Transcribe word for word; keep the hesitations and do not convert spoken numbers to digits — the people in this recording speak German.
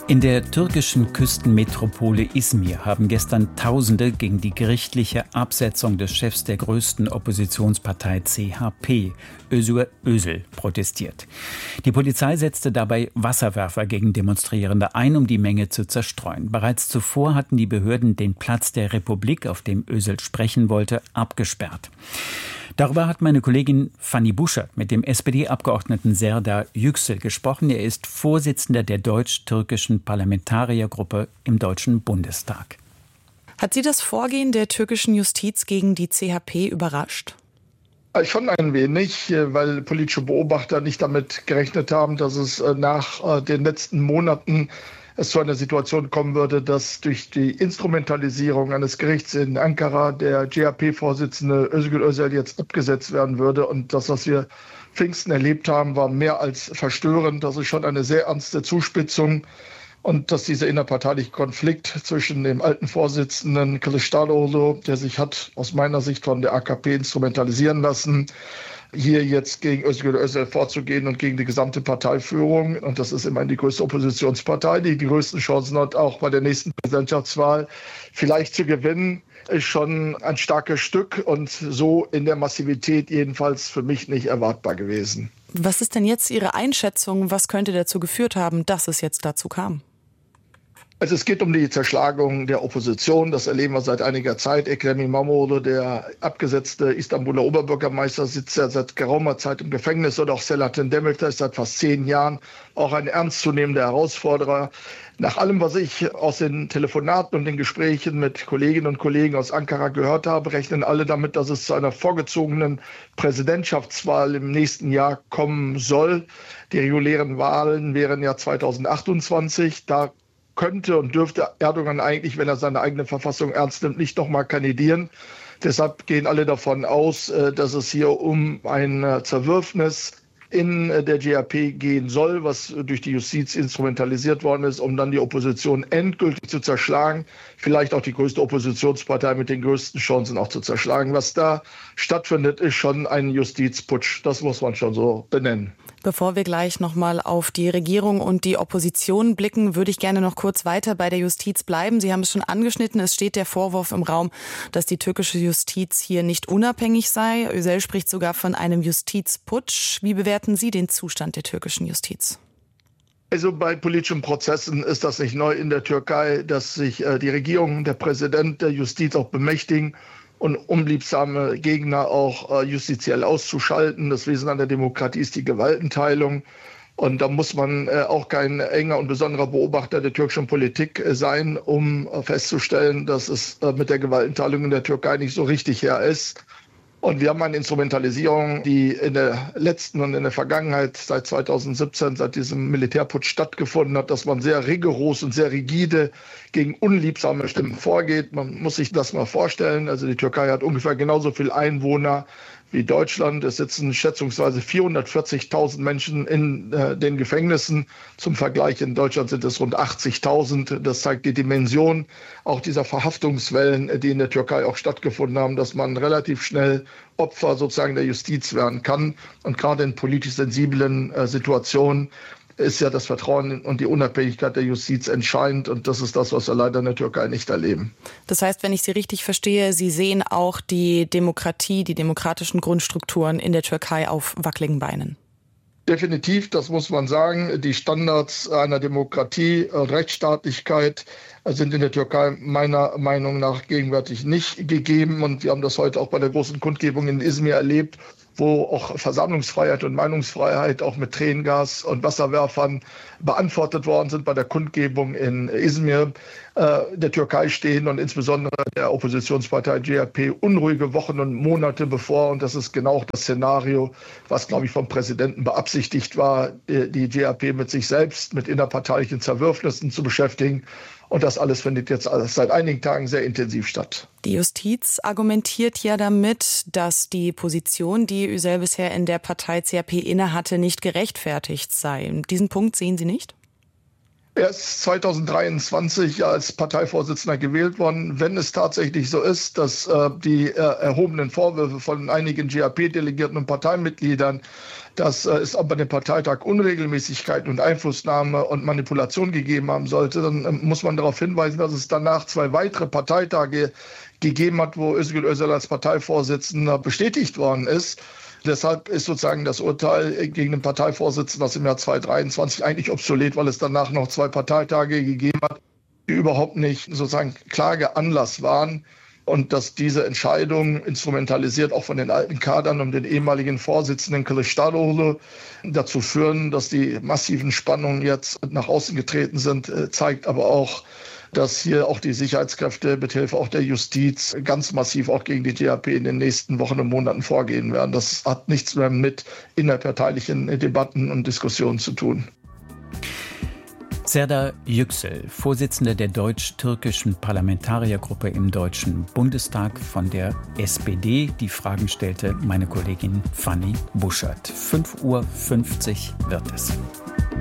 In der türkischen Küstenmetropole Izmir haben gestern Tausende gegen die gerichtliche Absetzung des Chefs der größten Oppositionspartei C H P, Özgür Özel, protestiert. Die Polizei setzte dabei Wasserwerfer gegen Demonstrierende ein, um die Menge zu zerstreuen. Bereits zuvor hatten die Behörden den Platz der Republik, auf dem Özel sprechen wollte, abgesperrt. Darüber hat meine Kollegin Fanny Buschert mit dem S P D-Abgeordneten Serdar Yüksel gesprochen. Er ist Vorsitzender der deutsch-türkischen Parlamentariergruppe im Deutschen Bundestag. Hat Sie das Vorgehen der türkischen Justiz gegen die C H P überrascht? Schon ein wenig, weil politische Beobachter nicht damit gerechnet haben, dass es nach den letzten Monaten es zu einer Situation kommen würde, dass durch die Instrumentalisierung eines Gerichts in Ankara der C H P-Vorsitzende Özgür Özel jetzt abgesetzt werden würde. Und das, was wir Pfingsten erlebt haben, war mehr als verstörend. Das ist schon eine sehr ernste Zuspitzung. Und dass dieser innerparteiliche Konflikt zwischen dem alten Vorsitzenden Kılıçdaroğlu, der sich hat aus meiner Sicht von der A K P instrumentalisieren lassen, hier jetzt gegen Özgür Özel vorzugehen und gegen die gesamte Parteiführung. Und das ist immerhin die größte Oppositionspartei, die die größten Chancen hat, auch bei der nächsten Präsidentschaftswahl vielleicht zu gewinnen, ist schon ein starkes Stück und so in der Massivität jedenfalls für mich nicht erwartbar gewesen. Was ist denn jetzt Ihre Einschätzung? Was könnte dazu geführt haben, dass es jetzt dazu kam? Also es geht um die Zerschlagung der Opposition. Das erleben wir seit einiger Zeit. Ekrem İmamoğlu, der abgesetzte Istanbuler Oberbürgermeister, sitzt ja seit geraumer Zeit im Gefängnis. Und auch Selahattin Demirtas ist seit fast zehn Jahren auch ein ernstzunehmender Herausforderer. Nach allem, was ich aus den Telefonaten und den Gesprächen mit Kolleginnen und Kollegen aus Ankara gehört habe, rechnen alle damit, dass es zu einer vorgezogenen Präsidentschaftswahl im nächsten Jahr kommen soll. Die regulären Wahlen wären ja zweitausendachtundzwanzig. Da könnte und dürfte Erdogan eigentlich, wenn er seine eigene Verfassung ernst nimmt, nicht nochmal kandidieren. Deshalb gehen alle davon aus, dass es hier um ein Zerwürfnis in der C H P gehen soll, was durch die Justiz instrumentalisiert worden ist, um dann die Opposition endgültig zu zerschlagen, vielleicht auch die größte Oppositionspartei mit den größten Chancen auch zu zerschlagen. Was da stattfindet, ist schon ein Justizputsch. Das muss man schon so benennen. Bevor wir gleich nochmal auf die Regierung und die Opposition blicken, würde ich gerne noch kurz weiter bei der Justiz bleiben. Sie haben es schon angeschnitten, es steht der Vorwurf im Raum, dass die türkische Justiz hier nicht unabhängig sei. Özel spricht sogar von einem Justizputsch. Wie bewerten Sie den Zustand der türkischen Justiz? Also bei politischen Prozessen ist das nicht neu in der Türkei, dass sich äh, die Regierung, der Präsident der Justiz auch bemächtigen und unliebsame Gegner auch äh, justiziell auszuschalten. Das Wesen an der Demokratie ist die Gewaltenteilung. Und da muss man äh, auch kein enger und besonderer Beobachter der türkischen Politik äh, sein, um äh, festzustellen, dass es äh, mit der Gewaltenteilung in der Türkei nicht so richtig her ist. Und wir haben eine Instrumentalisierung, die in der letzten und in der Vergangenheit seit zweitausendsiebzehn, seit diesem Militärputsch stattgefunden hat, dass man sehr rigoros und sehr rigide gegen unliebsame Stimmen vorgeht. Man muss sich das mal vorstellen. Also die Türkei hat ungefähr genauso viel Einwohner wie Deutschland. Es sitzen schätzungsweise vierhundertvierzigtausend Menschen in äh, den Gefängnissen. Zum Vergleich, in Deutschland sind es rund achtzigtausend. Das zeigt die Dimension auch dieser Verhaftungswellen, die in der Türkei auch stattgefunden haben, dass man relativ schnell Opfer sozusagen der Justiz werden kann. Und gerade in politisch sensiblen äh, Situationen ist ja das Vertrauen und die Unabhängigkeit der Justiz entscheidend. Und das ist das, was wir leider in der Türkei nicht erleben. Das heißt, wenn ich Sie richtig verstehe, Sie sehen auch die Demokratie, die demokratischen Grundstrukturen in der Türkei auf wackeligen Beinen. Definitiv, das muss man sagen. Die Standards einer Demokratie, Rechtsstaatlichkeit sind in der Türkei meiner Meinung nach gegenwärtig nicht gegeben. Und wir haben das heute auch bei der großen Kundgebung in Izmir erlebt, wo auch Versammlungsfreiheit und Meinungsfreiheit auch mit Tränengas und Wasserwerfern beantwortet worden sind bei der Kundgebung in Izmir. Äh, der Türkei stehen und insbesondere der Oppositionspartei C H P unruhige Wochen und Monate bevor. Und das ist genau auch das Szenario, was, glaube ich, vom Präsidenten beabsichtigt war, die C H P mit sich selbst, mit innerparteilichen Zerwürfnissen zu beschäftigen. Und das alles findet jetzt seit einigen Tagen sehr intensiv statt. Die Justiz argumentiert ja damit, dass die Position, die Özel bisher in der Partei C H P innehatte, nicht gerechtfertigt sei. Diesen Punkt sehen Sie nicht? Er ist zweitausenddreiundzwanzig als Parteivorsitzender gewählt worden. Wenn es tatsächlich so ist, dass äh, die äh, erhobenen Vorwürfe von einigen C H P-Delegierten und Parteimitgliedern dass äh, es aber bei dem Parteitag Unregelmäßigkeiten und Einflussnahme und Manipulation gegeben haben sollte, dann äh, muss man darauf hinweisen, dass es danach zwei weitere Parteitage gegeben hat, wo Özgür Özel als Parteivorsitzender bestätigt worden ist. Deshalb ist sozusagen das Urteil gegen den Parteivorsitzenden aus dem Jahr zweitausenddreiundzwanzig eigentlich obsolet, weil es danach noch zwei Parteitage gegeben hat, die überhaupt nicht sozusagen Klageanlass waren. Und dass diese Entscheidung instrumentalisiert auch von den alten Kadern um den ehemaligen Vorsitzenden Kılıçdaroğlu dazu führen, dass die massiven Spannungen jetzt nach außen getreten sind, zeigt aber auch, dass hier auch die Sicherheitskräfte mithilfe auch der Justiz ganz massiv auch gegen die C H P in den nächsten Wochen und Monaten vorgehen werden. Das hat nichts mehr mit innerparteilichen Debatten und Diskussionen zu tun. Serdar Yüksel, Vorsitzender der deutsch-türkischen Parlamentariergruppe im Deutschen Bundestag von der S P D. Die Fragen stellte meine Kollegin Fanny Buschert. fünf Uhr fünfzig wird es.